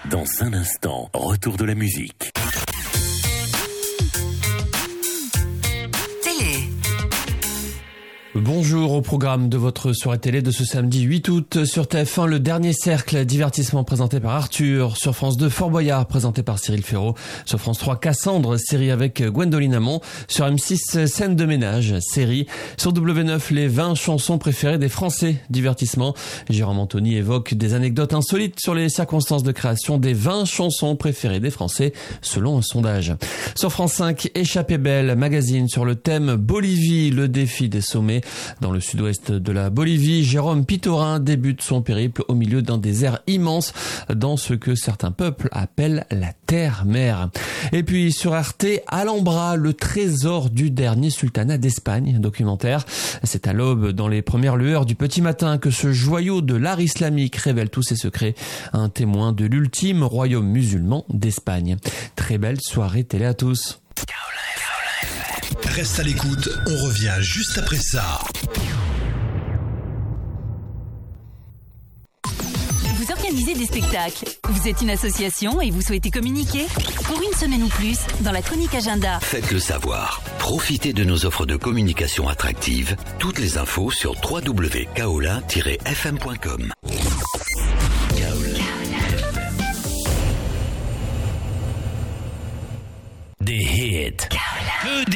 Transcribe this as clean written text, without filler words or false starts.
Dans un instant, retour de la musique. Bonjour au programme de votre soirée télé de ce samedi 8 août sur TF1, le dernier cercle divertissement présenté par Arthur, sur France 2 Fort Boyard présenté par Cyril Ferraud, sur France 3 Cassandre, série avec Gwendoline Amon, sur M6 Scène de ménage, série, sur W9 les 20 chansons préférées des Français, divertissement. Jérôme Anthony évoque des anecdotes insolites sur les circonstances de création des 20 chansons préférées des Français selon un sondage. Sur France 5, Échappée belle, magazine sur le thème Bolivie, le défi des sommets. Dans le sud-ouest de la Bolivie, Jérôme Pitorin débute son périple au milieu d'un désert immense dans ce que certains peuples appellent la terre-mère. Et puis sur Arte, Alhambra, le trésor du dernier sultanat d'Espagne, documentaire. C'est à l'aube, dans les premières lueurs du petit matin, que ce joyau de l'art islamique révèle tous ses secrets. Un témoin de l'ultime royaume musulman d'Espagne. Très belle soirée télé à tous. Reste à l'écoute, on revient juste après ça. Vous organisez des spectacles, vous êtes une association et vous souhaitez communiquer? Pour une semaine ou plus, dans la chronique agenda. Faites-le savoir. Profitez de nos offres de communication attractives. Toutes les infos sur www.kaolin-fm.com. Des hits.